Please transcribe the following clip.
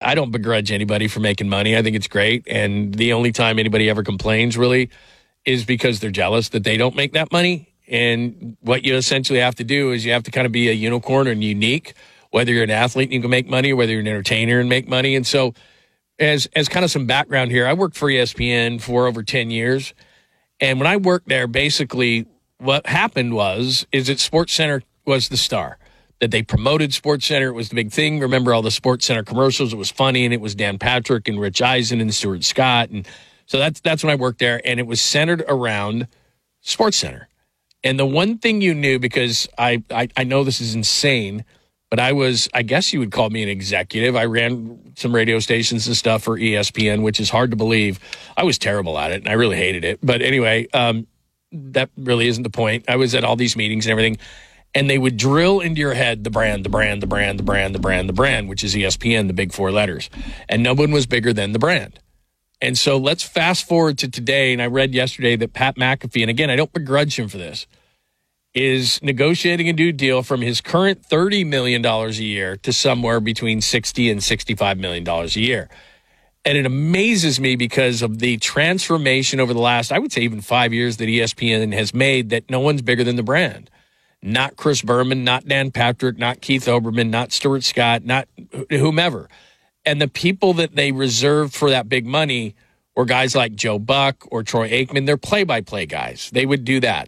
I don't begrudge anybody for making money. I think it's great. And the only time anybody ever complains really is because they're jealous that they don't make that money. And what you essentially have to do is you have to kind of be a unicorn and unique, whether you're an athlete and you can make money or whether you're an entertainer and make money. And so as kind of some background here, I worked for ESPN for over 10 years. And when I worked there, basically what happened is that SportsCenter was the star. That they promoted SportsCenter. It was the big thing. Remember all the SportsCenter commercials? It was funny, and it was Dan Patrick and Rich Eisen and Stuart Scott. And so that's when I worked there, and it was centered around SportsCenter. And the one thing you knew, because I know this is insane, but I guess you would call me an executive. I ran some radio stations and stuff for ESPN, which is hard to believe. I was terrible at it, and I really hated it. But anyway, that really isn't the point. I was at all these meetings and everything. And they would drill into your head the brand, which is ESPN, the big four letters. And no one was bigger than the brand. And so let's fast forward to today. And I read yesterday that Pat McAfee, and again, I don't begrudge him for this, is negotiating a new deal from his current $30 million a year to somewhere between $60 and $65 million a year. And it amazes me because of the transformation over the last, I would say even 5 years that ESPN has made, that no one's bigger than the brand. Not Chris Berman, not Dan Patrick, not Keith Olbermann, not Stuart Scott, not whomever. And the people that they reserved for that big money were guys like Joe Buck or Troy Aikman. They're play-by-play guys. They would do that.